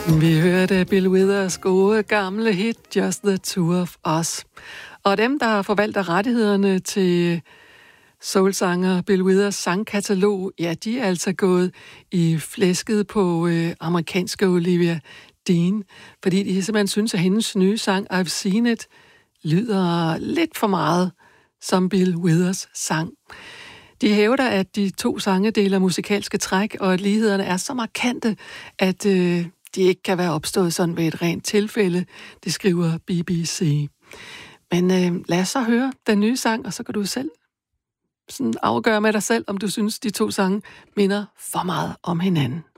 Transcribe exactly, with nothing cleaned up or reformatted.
Vi hørte Bill Withers gode gamle hit Just the Two of Us. Og dem, der forvalter rettighederne til soulsanger Bill Withers sangkatalog, ja, de er altså gået i flæsket på øh, amerikanske Olivia Dean, fordi de simpelthen synes, at hendes nye sang I've Seen It lyder lidt for meget som Bill Withers sang. De hævder, at de to sange deler musikalske træk, og at lighederne er så markante, at øh, de ikke kan være opstået sådan ved et rent tilfælde, det skriver B B C. Men øh, lad os så høre den nye sang, og så kan du selv sådan afgøre med dig selv, om du synes, de to sange minder for meget om hinanden.